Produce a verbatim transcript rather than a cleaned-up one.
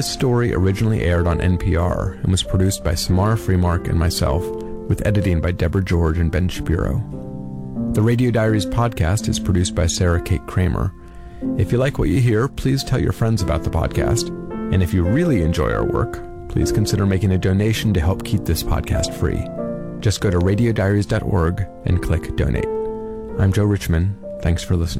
This story originally aired on N P R and was produced by Samara Freemark and myself, with editing by Deborah George and Ben Shapiro. The Radio Diaries podcast is produced by Sarah Kate Kramer. If you like what you hear, please tell your friends about the podcast. And if you really enjoy our work, please consider making a donation to help keep this podcast free. Just go to radio diaries dot org and click Donate. I'm Joe Richman. Thanks for listening.